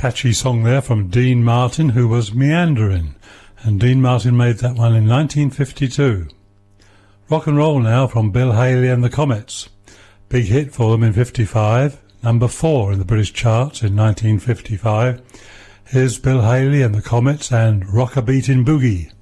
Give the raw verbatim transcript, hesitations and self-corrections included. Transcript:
Catchy song there from Dean Martin, who was Meandering, and Dean Martin made that one in nineteen fifty-two. Rock and roll now from Bill Haley and the Comets. Big hit for them in fifty-five, number four in the British charts in nineteen fifty-five. Here's Bill Haley and the Comets and Rock a Beatin' Boogie.